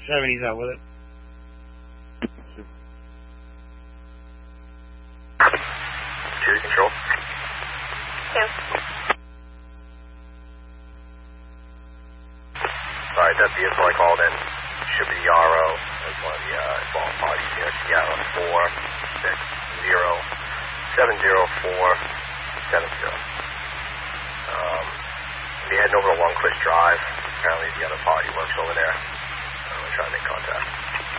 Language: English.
70's out with it. Security control. Yes. Alright, that vehicle I called in should be Yarrow as one of the involved parties here. Seattle 460-70470. We're heading over to Longquist Drive. Apparently the other party works over there. We're trying to make contact.